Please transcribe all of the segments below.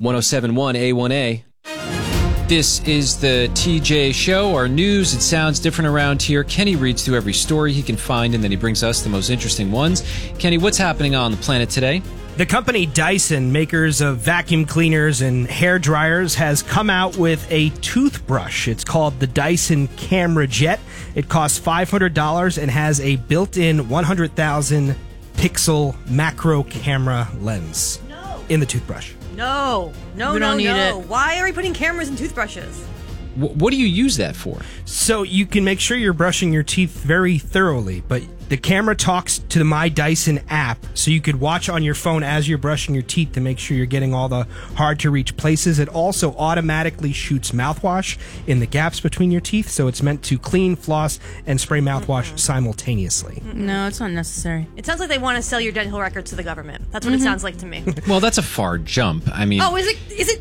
1071 A1A. This is the TJ Show, our news. It sounds different around here. Kenny reads through every story he can find, and then he brings us the most interesting ones. Kenny, what's happening on the planet today? The company Dyson, makers of vacuum cleaners and hair dryers, has come out with a toothbrush. It's called the Dyson Camera Jet. It costs $500 and has a built-in 100,000 pixel macro camera lens in the toothbrush. No. We don't need it. Why are we putting cameras in toothbrushes? What do you use that for? So you can make sure you're brushing your teeth very thoroughly, but the camera talks to the My Dyson app, so you could watch on your phone as you're brushing your teeth to make sure you're getting all the hard-to-reach places. It also automatically shoots mouthwash in the gaps between your teeth, so it's meant to clean, floss, and spray mouthwash simultaneously. No, it's not necessary. It sounds like they want to sell your dental records to the government. That's what it sounds like to me. Well, that's a far jump. I mean... Oh, is it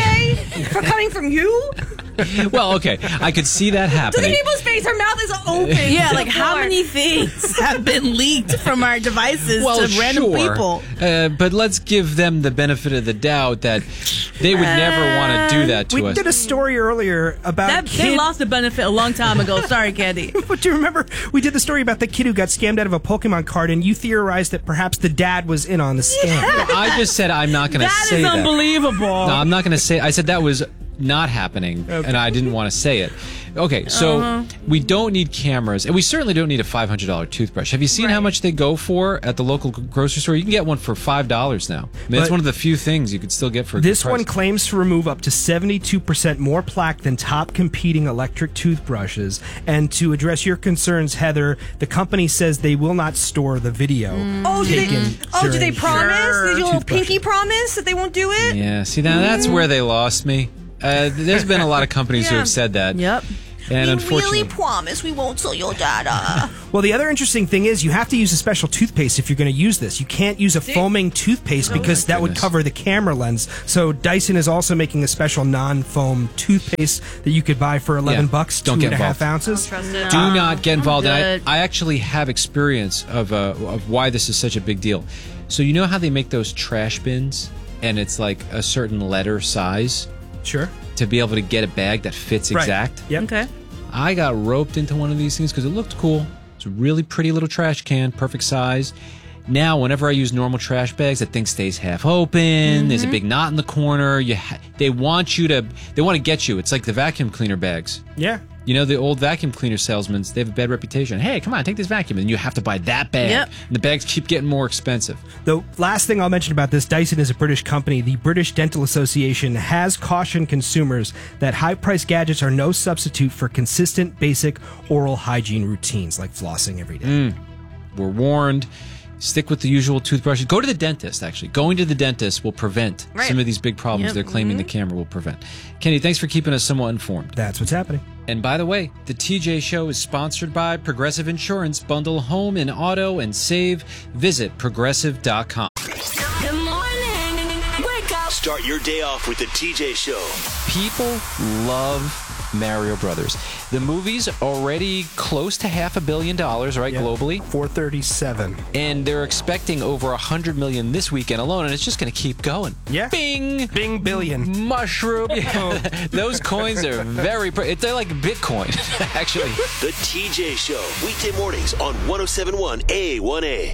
TJ? For coming from you? Well, okay. I could see that Look happening. at people's face. Her mouth is open. Yeah, like how many things have been leaked from our devices to random people? But let's give them the benefit of the doubt that they would never want to do that to us. We did a story earlier about They lost the benefit a long time ago. Sorry, Candy. But do you remember we did the story about the kid who got scammed out of a Pokemon card, and you theorized that perhaps the dad was in on the scam? Yeah. I just said I'm not going to say that. That is unbelievable. No, I'm not going to say. I said that was not happening, and I didn't want to say it. Okay, so we don't need cameras, and we certainly don't need a $500 toothbrush. Have you seen how much they go for at the local grocery store? You can get one for $5 now. I mean, that's one of the few things you could still get for a this good price. one claims to remove up to 72% more plaque than top competing electric toothbrushes. And to address your concerns, Heather, the company says they will not store the video. Do they promise? Did you little pinky promise that they won't do it? Yeah, see, now that's where they lost me. There's been a lot of companies who have said that. Yep. And We unfortunately, really promise we won't sell your data. Well, the other interesting thing is you have to use a special toothpaste if you're going to use this. You can't use a foaming toothpaste because that would cover the camera lens. So Dyson is also making a special non-foam toothpaste that you could buy for $11, Don't get 2.5 ounces. Trust it. do not get involved. And good. I actually have experience of why this is such a big deal. So you know how they make those trash bins, and it's like a certain letter size Sure. to be able to get a bag that fits Right. exact? Yep. Okay. I got roped into one of these things because it looked cool. It's a really pretty little trash can, perfect size. Now, whenever I use normal trash bags, that thing stays half open. There's a big knot in the corner. They want to get you. It's like the vacuum cleaner bags. Yeah. You know, the old vacuum cleaner salesmen, they have a bad reputation. Hey, come on, take this vacuum. And you have to buy that bag. Yep. And the bags keep getting more expensive. The last thing I'll mention about this, Dyson is a British company. The British Dental Association has cautioned consumers that high-priced gadgets are no substitute for consistent, basic oral hygiene routines like flossing every day. We're warned. Stick with the usual toothbrushes. Go to the dentist, actually. Going to the dentist will prevent some of these big problems they're claiming the camera will prevent. Kenny, thanks for keeping us somewhat informed. That's what's happening. And by the way, the TJ Show is sponsored by Progressive Insurance. Bundle home and auto and save. Visit progressive.com. Good morning. Wake up. Start your day off with the TJ Show. People love Mario Brothers. The movie's already close to $500 million, right, globally? 437. And they're expecting over $100 million this weekend alone, and it's just going to keep going. Yeah. Bing! Bing billion. Mushroom. Those coins are they're like Bitcoin, actually. The TJ Show. Weekday mornings on 1071 A1A.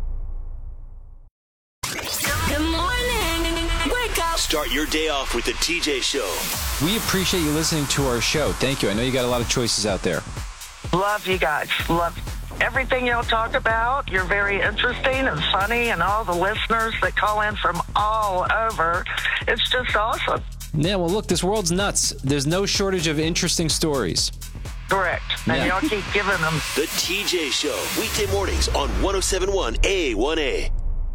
Good morning. Wake up. Start your day off with the TJ Show. We appreciate you listening to our show. Thank you. I know you got a lot of choices out there. Love you guys. Love everything y'all talk about. You're very interesting and funny, and all the listeners that call in from all over. It's just awesome. Yeah, well, look, this world's nuts. There's no shortage of interesting stories. Correct. And y'all keep giving them. The TJ Show. Weekday mornings on 1071 A1A.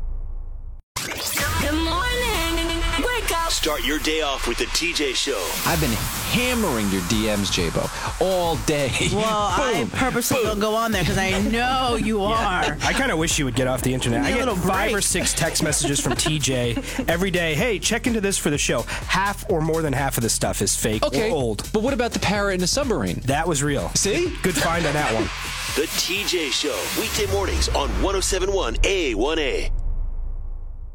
Good morning. Wake up. Start your day off with the TJ Show. I've been hammering your DMs, J-Bo, all day. Well, I purposely don't go on there because I know you are. I kind of wish you would get off the internet. I get 5 or 6 text messages from TJ every day. Hey, check into this for the show. Half or more than half of the stuff is fake or old. But what about the parrot in the submarine? That was real. See? Good find on that one. The TJ Show. Weekday mornings on 1071 A1A.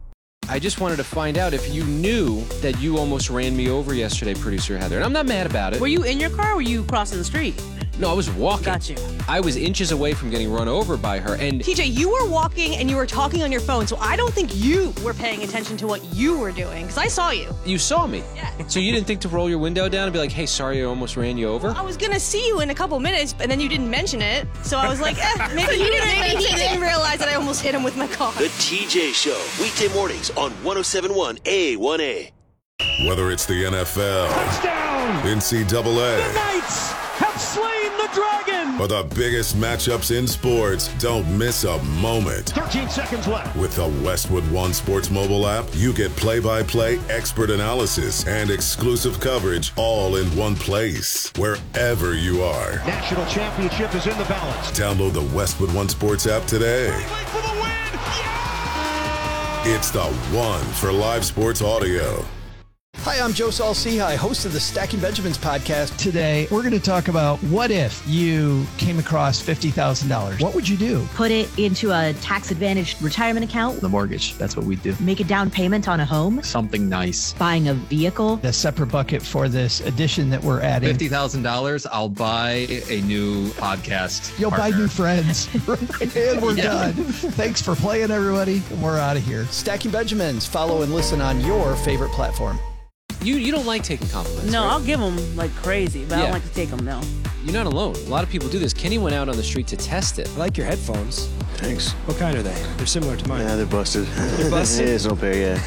I just wanted to find out if you knew that you almost ran me over yesterday, producer Heather. And I'm not mad about it. Were you in your car or were you crossing the street? No, I was walking. Got you. I was inches away from getting run over by her. And TJ, you were walking and you were talking on your phone, so I don't think you were paying attention to what you were doing, because I saw you. you saw me. Yeah. So you didn't think to roll your window down and be like, hey, sorry I almost ran you over? I was going to see you in a couple minutes, and then you didn't mention it, so I was like, maybe he didn't realize that I almost hit him with my car. The TJ Show, weekday mornings on 107.1 A1A. Whether it's the NFL, touchdown, NCAA, the Knights have slain the dragon, or the biggest matchups in sports, don't miss a moment. 13 seconds left. With the Westwood One Sports mobile app, you get play-by-play expert analysis and exclusive coverage all in one place, wherever you are. National championship is in the balance. Download the Westwood One Sports app today. For the win! Yeah! It's the one for live sports audio. Hi, I'm Joe Saul-Sehy, host of the Stacking Benjamins podcast. Today, we're going to talk about what if you came across $50,000. What would you do? Put it into a tax-advantaged retirement account. The mortgage. That's what we do. Make a down payment on a home. Something nice. Buying a vehicle. A separate bucket for this addition that we're adding. $50,000, I'll buy a new podcast. You'll partner. buy new friends. And we're done. Thanks for playing, everybody. We're out of here. Stacking Benjamins. Follow and listen on your favorite platform. You don't like taking compliments, No, right? I'll give them like crazy, but I don't like to take them, no. You're not alone. A lot of people do this. Kenny went out on the street to test it. I like your headphones. Thanks. What kind are they? They're similar to mine. Yeah, they're busted. They're busted? Yeah, it's no pair, yeah.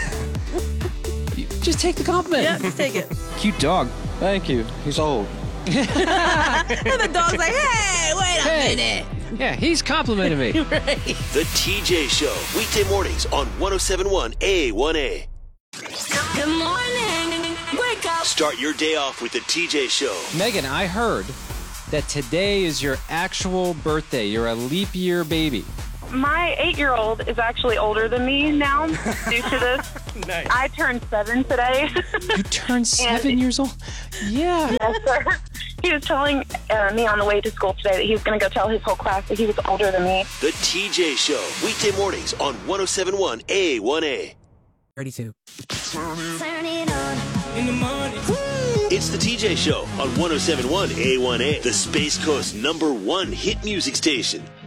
Just take the compliment. Yeah, just take it. Cute dog. Thank you. He's old. And the dog's like, hey, wait a minute. Yeah, he's complimenting me. Right. The TJ Show, weekday mornings on 107.1 A1A. Good morning. Wake up. Start your day off with the TJ Show. Megan, I heard that today is your actual birthday. You're a leap year baby. My 8-year-old is actually older than me now due to this. Nice. I turned 7 today. You turned 7 years old? Yeah. Yes, sir. He was telling me on the way to school today that he was going to go tell his whole class that he was older than me. The TJ Show, weekday mornings on 107.1 A1A. 32. Turn it on. In the morning. It's the TJ Show on 107.1 A1A, the Space Coast #1 hit music station.